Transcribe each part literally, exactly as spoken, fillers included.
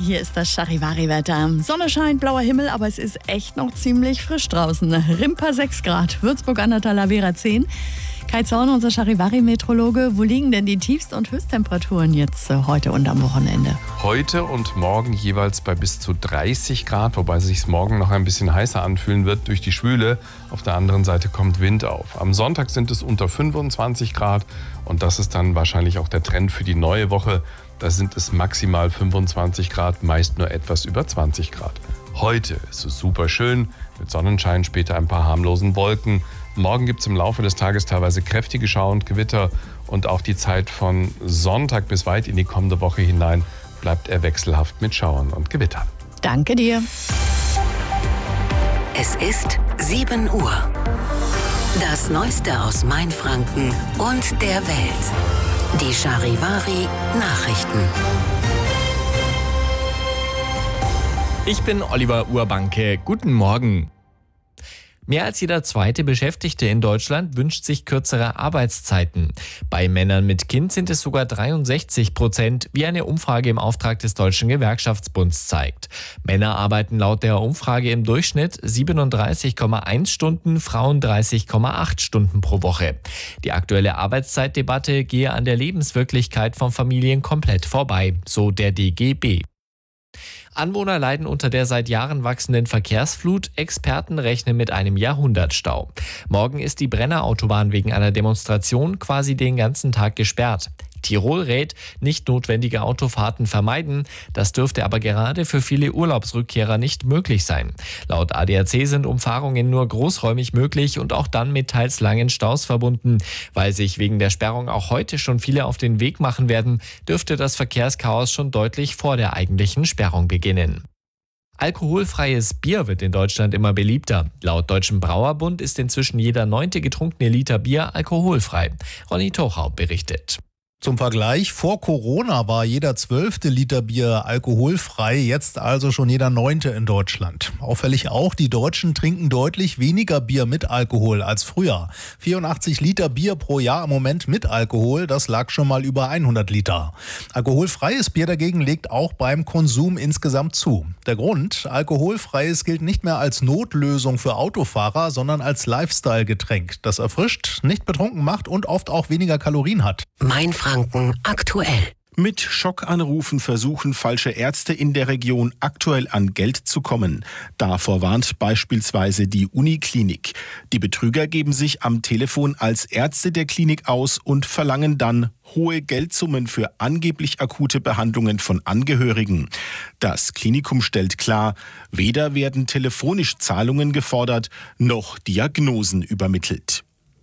Hier ist das Charivari-Wetter. Sonne scheint, blauer Himmel, aber es ist echt noch ziemlich frisch draußen. Rimper sechs Grad, Würzburg an der Talavera zehn. Kai Zorn, unser Charivari-Metrologe, wo liegen denn die Tiefst- und Höchsttemperaturen jetzt äh, heute und am Wochenende? Heute und morgen jeweils bei bis zu dreißig Grad, wobei es sich morgen noch ein bisschen heißer anfühlen wird durch die Schwüle. Auf der anderen Seite kommt Wind auf. Am Sonntag sind es unter fünfundzwanzig Grad und das ist dann wahrscheinlich auch der Trend für die neue Woche. Da sind es maximal fünfundzwanzig Grad, meist nur etwas über zwanzig Grad. Heute ist es super schön, mit Sonnenschein, später ein paar harmlosen Wolken. Morgen gibt es im Laufe des Tages teilweise kräftige Schauer und Gewitter und auch die Zeit von Sonntag bis weit in die kommende Woche hinein bleibt eher wechselhaft mit Schauern und Gewittern. Danke dir. Es ist sieben Uhr. Das Neueste aus Mainfranken und der Welt. Die Charivari-Nachrichten. Ich bin Oliver Urbanke. Guten Morgen. Mehr als jeder zweite Beschäftigte in Deutschland wünscht sich kürzere Arbeitszeiten. Bei Männern mit Kind sind es sogar dreiundsechzig Prozent, wie eine Umfrage im Auftrag des Deutschen Gewerkschaftsbunds zeigt. Männer arbeiten laut der Umfrage im Durchschnitt siebenunddreißig Komma eins Stunden, Frauen dreißig Komma acht Stunden pro Woche. Die aktuelle Arbeitszeitdebatte gehe an der Lebenswirklichkeit von Familien komplett vorbei, so der D G B. Anwohner leiden unter der seit Jahren wachsenden Verkehrsflut. Experten rechnen mit einem Jahrhundertstau. Morgen ist die Brennerautobahn wegen einer Demonstration quasi den ganzen Tag gesperrt. Tirol rät, nicht notwendige Autofahrten vermeiden. Das dürfte aber gerade für viele Urlaubsrückkehrer nicht möglich sein. Laut A D A C sind Umfahrungen nur großräumig möglich und auch dann mit teils langen Staus verbunden. Weil sich wegen der Sperrung auch heute schon viele auf den Weg machen werden, dürfte das Verkehrschaos schon deutlich vor der eigentlichen Sperrung beginnen. Alkoholfreies Bier wird in Deutschland immer beliebter. Laut Deutschem Brauerbund ist inzwischen jeder neunte getrunkene Liter Bier alkoholfrei. Ronny Tochau berichtet. Zum Vergleich, vor Corona war jeder zwölfte Liter Bier alkoholfrei, jetzt also schon jeder neunte in Deutschland. Auffällig auch, die Deutschen trinken deutlich weniger Bier mit Alkohol als früher. vierundachtzig Liter Bier pro Jahr im Moment mit Alkohol, das lag schon mal über hundert Liter. Alkoholfreies Bier dagegen legt auch beim Konsum insgesamt zu. Der Grund, alkoholfreies gilt nicht mehr als Notlösung für Autofahrer, sondern als Lifestyle-Getränk, das erfrischt, nicht betrunken macht und oft auch weniger Kalorien hat. Mainfranken aktuell. Mit Schockanrufen versuchen falsche Ärzte in der Region aktuell an Geld zu kommen. Davor warnt beispielsweise die Uniklinik. Die Betrüger geben sich am Telefon als Ärzte der Klinik aus und verlangen dann hohe Geldsummen für angeblich akute Behandlungen von Angehörigen. Das Klinikum stellt klar, weder werden telefonisch Zahlungen gefordert, noch Diagnosen übermittelt.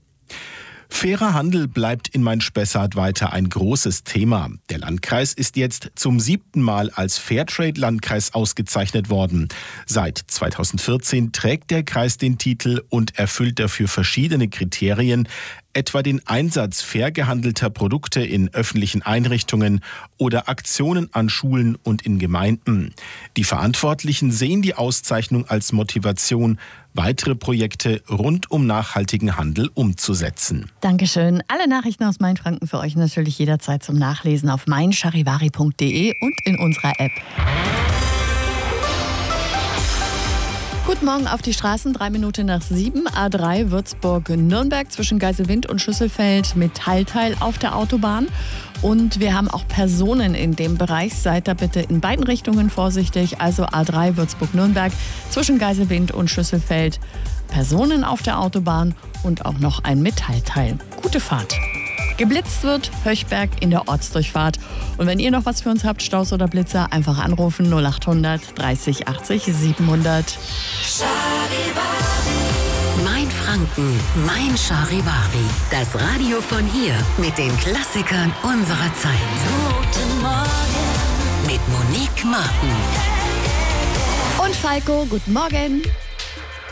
Fairer Handel bleibt in Main-Spessart weiter ein großes Thema. Der Landkreis ist jetzt zum siebten Mal als Fairtrade-Landkreis ausgezeichnet worden. Seit zweitausendvierzehn trägt der Kreis den Titel und erfüllt dafür verschiedene Kriterien, etwa den Einsatz fair gehandelter Produkte in öffentlichen Einrichtungen oder Aktionen an Schulen und in Gemeinden. Die Verantwortlichen sehen die Auszeichnung als Motivation, weitere Projekte rund um nachhaltigen Handel umzusetzen. Dankeschön. Alle Nachrichten aus Mainfranken für euch natürlich jederzeit zum Nachlesen auf mein charivari punkt de und in unserer App. Guten Morgen auf die Straßen, drei Minuten nach sieben, A drei Würzburg-Nürnberg zwischen Geiselwind und Schüsselfeld Metallteil auf der Autobahn. Und wir haben auch Personen in dem Bereich, seid da bitte in beiden Richtungen vorsichtig, also A drei Würzburg-Nürnberg zwischen Geiselwind und Schüsselfeld Personen auf der Autobahn und auch noch ein Metallteil. Gute Fahrt. Geblitzt wird Höchberg in der Ortsdurchfahrt. Und wenn ihr noch was für uns habt, Staus oder Blitzer, einfach anrufen null achthundert dreißig achtzig siebenhundert. Mainfranken, mein Charivari. Das Radio von hier mit den Klassikern unserer Zeit. Guten Morgen mit Monique Martin. Und Falco, guten Morgen.